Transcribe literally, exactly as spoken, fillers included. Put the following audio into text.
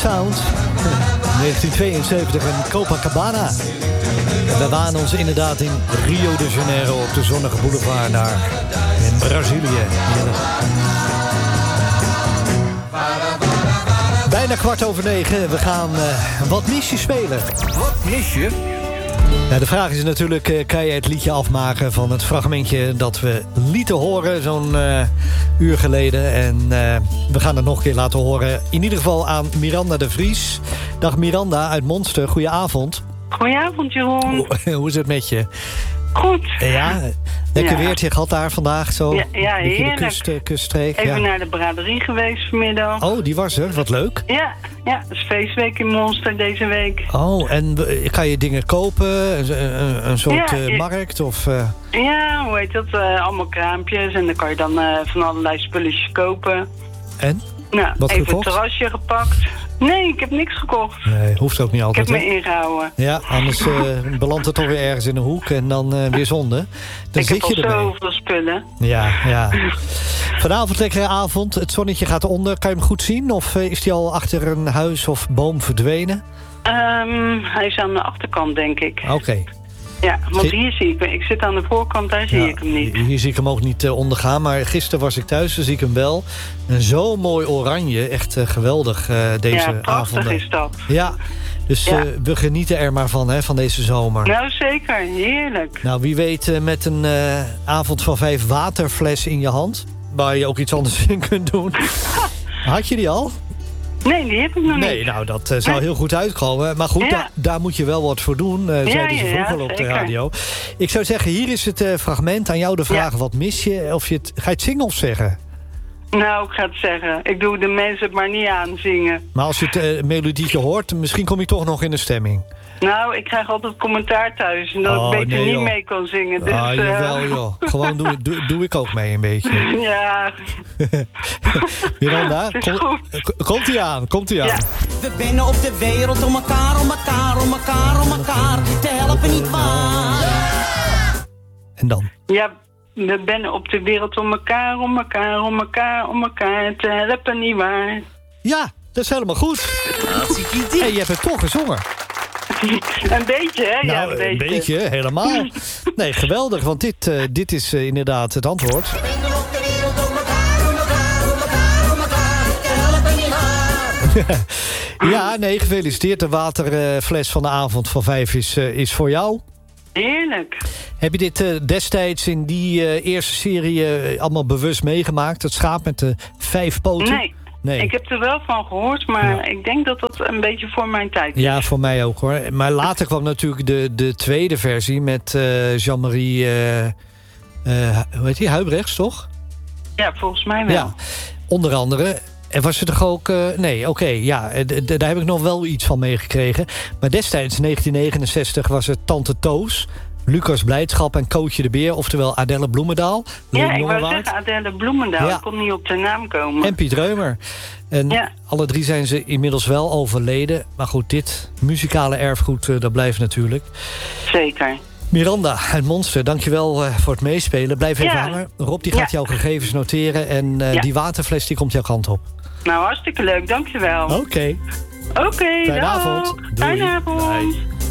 Sound. negentien tweeënzeventig in Copacabana. We waren ons inderdaad in Rio de Janeiro op de zonnige boulevard daar in Brazilië. Bijna kwart over negen. We gaan uh, Wat mis je spelen. Wat mis je? Ja, de vraag is natuurlijk, uh, kan je het liedje afmaken van het fragmentje dat we lieten horen zo'n uh, uur geleden. En uh, we gaan het nog een keer laten horen. In ieder geval aan Miranda de Vries. Dag Miranda uit Monster, goedenavond. Goedenavond Jeroen. Hoe, hoe is het met je? Goed. Ja, lekker ja. weertje gehad daar vandaag zo. Ja, ja heerlijk. De kust, uh, kuststreek. Even ja. naar de braderie geweest vanmiddag. Oh, die was er, wat leuk. Ja, ja, het is feestweek in Monster deze week. Oh, en uh, kan je dingen kopen? Een, een, een soort ja, uh, je, markt? Of, uh... Ja, hoe heet dat? Uh, allemaal kraampjes. En dan kan je dan uh, van allerlei spulletjes kopen. En? Nou, wat even gekocht? het terrasje gepakt. Nee, ik heb niks gekocht. Nee, hoeft ook niet altijd. Ik heb me hè? ingehouden. Ja, anders uh, belandt het toch weer ergens in een hoek en dan uh, weer zonde. Dan ik zit heb je al ermee. zoveel spullen. Ja, ja. Vanavond lekkere avond. Het zonnetje gaat onder. Kan je hem goed zien? Of uh, is die al achter een huis of boom verdwenen? Um, hij is aan de achterkant, denk ik. Oké. Okay. Ja, want Zit... hier zie ik hem. Ik zit aan de voorkant, daar zie ja, ik hem niet. Hier zie ik hem ook niet uh, ondergaan. Maar gisteren was ik thuis, dan zie ik hem wel. En zo mooi oranje. Echt uh, geweldig uh, deze ja, prachtig avonden. is dat. Ja, dus ja. Uh, we genieten er maar van, hè, van deze zomer. Nou, zeker. Heerlijk. Nou, wie weet uh, met een uh, avond van vijf waterfles in je hand. Waar je ook iets anders in kunt doen. Had je die al? Nee, die heb ik nog nee, niet. nou, dat uh, zou heel goed uitkomen. Maar goed, ja. da daar moet je wel wat voor doen, uh, zeiden ze ja, vroeger ja, op de zeker. radio. Ik zou zeggen, hier is het uh, fragment. Aan jou de vraag, ja. Wat mis je? Of je het, ga je het zingen of zeggen? Nou, ik ga het zeggen. Ik doe de mensen het maar niet aanzingen. Maar als je het uh, melodietje hoort, misschien kom je toch nog in de stemming. Nou, ik krijg altijd commentaar thuis. En dat oh, ik beter nee, niet joh. mee kan zingen. Dus, ah, jawel, uh... joh. Gewoon doe, doe, doe ik ook mee een beetje. Ja. Miranda, kom, komt ie aan, komt ie aan. Ja. We binnen op de wereld om elkaar, om elkaar, om elkaar, om elkaar te helpen, niet waar. En dan? Ja, we binnen op de wereld om elkaar, om elkaar, om elkaar, om elkaar te helpen, niet waar. Ja, dat is helemaal goed. Hey, je hebt het toch gezongen. Een beetje, hè? Nou, ja, een beetje. Een beetje, helemaal. Nee, geweldig, want dit, uh, dit is uh, inderdaad het antwoord. Ja, nee, gefeliciteerd. De waterfles uh, van de avond van vijf is, uh, is voor jou. Heerlijk. Heb je dit uh, destijds in die uh, eerste serie uh, allemaal bewust meegemaakt? Het schaap met de vijf poten? Nee. Nee. Ik heb er wel van gehoord, maar ja. ik denk dat dat een beetje voor mijn tijd is. Ja, voor mij ook hoor. Maar later kwam natuurlijk de, de tweede versie met uh, Jean-Marie... Uh, uh, hoe heet die? Huibrechts, toch? Ja, volgens mij wel. Ja, onder andere. En was er toch ook... Uh, nee, oké, okay, ja, daar heb ik nog wel iets van meegekregen. Maar destijds, negentien negenenzestig, was het Tante Toos... Lucas Blijdschap en Kootje de Beer, oftewel Adelle Bloemendaal. Ja, ik wou zeggen Adelle Bloemendaal. Ja. Ik kon niet op de naam komen. En Piet Reumer. En ja. alle drie zijn ze inmiddels wel overleden. Maar goed, dit muzikale erfgoed, uh, dat blijft natuurlijk. Zeker. Miranda uit Monster, dankjewel uh, voor het meespelen. Blijf even ja. hangen. Rob die gaat ja. jouw gegevens noteren. En uh, ja. die waterfles die komt jouw kant op. Nou, hartstikke leuk. Dankjewel. Oké. Okay. Oké, okay, Fijne avond. Fijne avond. Bye.